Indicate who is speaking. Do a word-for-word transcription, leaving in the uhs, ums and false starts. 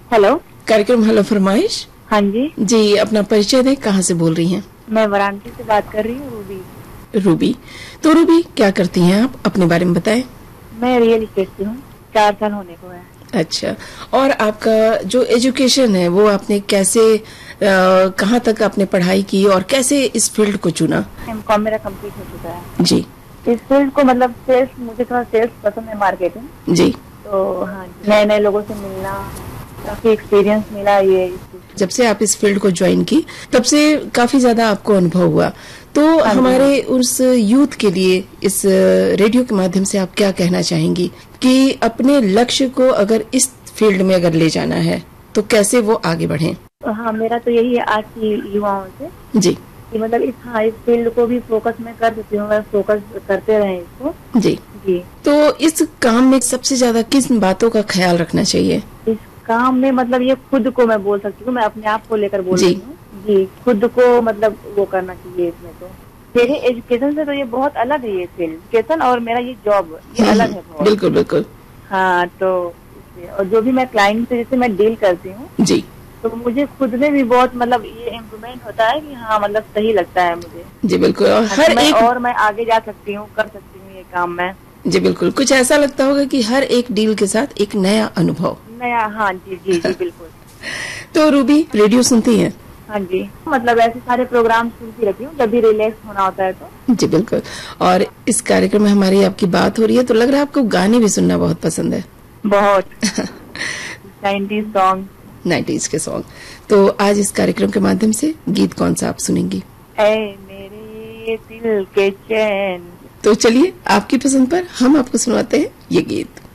Speaker 1: Hello,
Speaker 2: कार्यक्रम hello फरमाइश।
Speaker 1: हाँ जी
Speaker 2: जी, अपना परिचय दें, कहाँ से बोल रही हैं?
Speaker 1: मैं वाराणसी से बात कर रही हूँ। रूबी।
Speaker 2: रूबी, तो रूबी क्या करती हैं आप, अपने बारे में बताएं।
Speaker 1: मैं रियल इस्टेट से हूँ, चार साल होने को है।
Speaker 2: अच्छा, और आपका जो एजुकेशन है वो आपने कैसे, कहाँ तक आपने पढ़ाई की और कैसे इस फील्ड को चुना?
Speaker 1: एमकॉम मेरा कंप्लीट हो चुका है।
Speaker 2: जी।
Speaker 1: इस फील्ड को मतलब सेल्स, मुझे थोड़ा सेल्स पसंद है, मार्केटिंग।
Speaker 2: जी।
Speaker 1: तो हाँ, नए नए लोगों से मिलना, काफी एक्सपीरियंस मिला। ये
Speaker 2: जब से आप इस फील्ड को ज्वाइन की तब से काफी ज्यादा आपको अनुभव हुआ, तो
Speaker 1: हाँ
Speaker 2: हमारे उस यूथ के लिए इस रेडियो के माध्यम से आप क्या कहना चाहेंगी कि अपने लक्ष्य को अगर इस फील्ड में अगर ले जाना है तो कैसे वो आगे बढ़ें?
Speaker 1: हाँ, मेरा तो यही है आज की युवाओं से
Speaker 2: जी
Speaker 1: कि मतलब इस हाँ इस फील्ड को भी फोकस मैं कर सकती हूँ, फोकस करते रहे इसको।
Speaker 2: जी
Speaker 1: जी।
Speaker 2: तो इस काम में सबसे ज्यादा किस बातों का ख्याल रखना चाहिए?
Speaker 1: इस काम में मतलब ये खुद को मैं बोल सकती हूँ, मैं अपने आप को लेकर बोल रही हूँ जी। खुद को मतलब वो करना चाहिए इसमें। तो मेरे एजुकेशन से तो ये बहुत अलग है, ये फील्ड एजुकेशन और मेरा ये जॉब ये अलग है बहुत।
Speaker 2: बिल्कुल बिल्कुल।
Speaker 1: हाँ, तो और जो भी मैं क्लाइंट से जैसे मैं डील करती हूँ
Speaker 2: जी,
Speaker 1: तो मुझे खुद में भी बहुत मतलब ये इम्प्रूवमेंट होता है कि हाँ मतलब सही लगता है मुझे।
Speaker 2: जी बिल्कुल। और
Speaker 1: हाँ,
Speaker 2: हर
Speaker 1: मैं
Speaker 2: एक
Speaker 1: और मैं आगे जा सकती हूँ, कर सकती हूँ ये काम मैं।
Speaker 2: जी बिल्कुल, कुछ ऐसा लगता होगा कि हर एक डील के साथ एक नया अनुभव
Speaker 1: नया। हाँ जी जी जी बिल्कुल।
Speaker 2: तो रूबी, रेडियो सुनती हैं?
Speaker 1: हाँ जी, मतलब ऐसे सारे प्रोग्राम सुनती रहती हूँ जब भी रिलैक्स होना होता है तो।
Speaker 2: जी बिल्कुल। और इस कार्यक्रम में हमारी आपकी बात हो रही है तो लग रहा है आपको गाने भी सुनना बहुत पसंद है।
Speaker 1: बहुत। नाइंटीज़ सॉन्ग,
Speaker 2: नाइंटीज़ के सॉन्ग। तो आज इस कार्यक्रम के माध्यम से गीत कौन सा आप सुनेंगी?
Speaker 1: ऐ मेरे दिल के चैन।
Speaker 2: तो चलिए, आपकी पसंद पर हम आपको सुनाते हैं ये गीत।